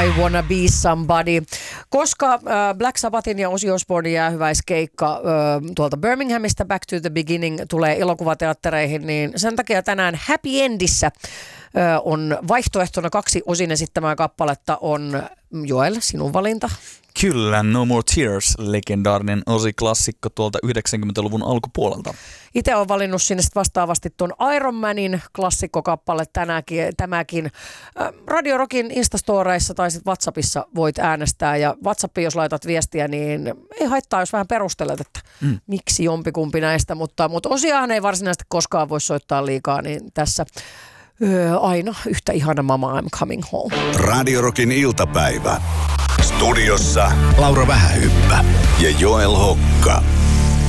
I Wanna Be Somebody. Koska Black Sabbathin ja Ozzy Osbournen jäähyväiskeikka tuolta Birminghamista Back to the Beginning tulee elokuvateattereihin, niin sen takia tänään Happy Endissä on vaihtoehtona 2 Ozzyn esittämää kappaletta. On Joel, sinun valinta. Kyllä, No More Tears, legendaarinen Ozzy-klassikko tuolta 90-luvun alkupuolelta. Itse olen valinnut sinne vastaavasti tuon Iron Manin klassikkokappale tämäkin. Radio Rockin Instastoreissa tai sitten WhatsAppissa voit äänestää, ja WhatsAppiin jos laitat viestiä, niin ei haittaa, jos vähän perustelet, että miksi jompikumpi näistä, mutta Ozzyhan ei varsinaisesti koskaan voi soittaa liikaa, niin tässä aina yhtä ihana Mama I'm Coming Home. Radio Rockin iltapäivä. Studiossa Laura Vähähyppä ja Joel Hokka.